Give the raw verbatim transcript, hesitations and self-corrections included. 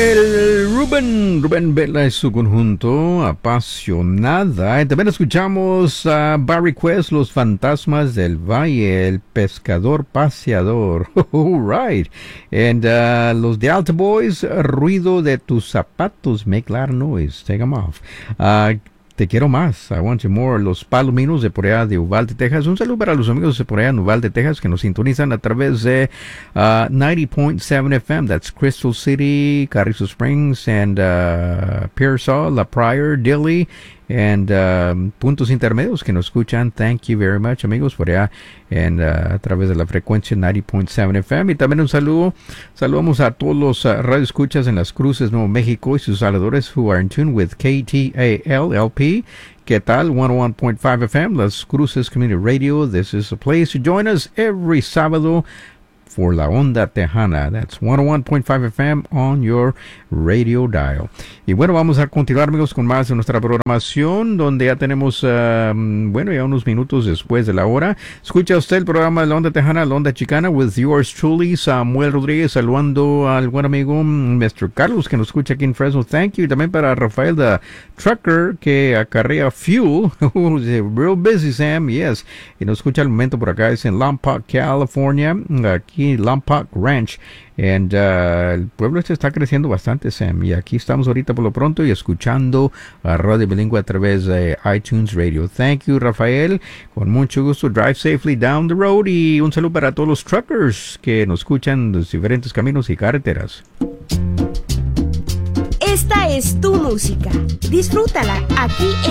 El Rubén, Rubén Vela y su conjunto Apasionada. Y también escuchamos a Barry Quest, Los Fantasmas del Valle, El Pescador Paseador. All right. And uh, los de Alta Boys, Ruido de tus zapatos, Make loud noise, take them off. Uh, Te quiero más, I want you more. Los Palominos de por allá de Uvalde, Texas. Un saludo para los amigos de por allá en Uvalde, Texas, que nos sintonizan a través de uh, ninety point seven F M. That's Crystal City, Carrizo Springs, and uh, Pearsall, La Pryor, Dilley, and um, puntos intermedios que nos escuchan. Thank you very much, amigos, por allá en, uh, a través de la frecuencia ninety point seven F M. Y también un saludo, saludamos a todos los uh, radioescuchas en Las Cruces, Nuevo México, y sus saludadores who are in tune with K T A L L P. ¿Qué tal? one oh one point five F M, Las Cruces Community Radio. This is a place to join us every sábado for La Onda Tejana. That's one oh one point five F M on your radio dial. Y bueno, vamos a continuar, amigos, con más de nuestra programación, donde ya tenemos, uh, bueno, ya unos minutos después de la hora. Escucha usted el programa de La Onda Tejana, La Onda Chicana, with yours truly, Samuel Rodríguez, saludando al buen amigo mister Carlos, que nos escucha aquí en Fresno. Thank you. Y también para Rafael, the trucker, que acarrea fuel. Real busy, Sam, yes. Y nos escucha al momento por acá, es en Lompoc, California, aquí Lompoc Ranch, and uh, el pueblo este está creciendo bastante, Sam, y aquí estamos ahorita por lo pronto y escuchando a Radio Bilingüe a través de iTunes Radio. Thank you, Rafael, con mucho gusto. Drive safely down the road, y un saludo para todos los truckers que nos escuchan en los diferentes caminos y carreteras. Esta es tu música, disfrútala aquí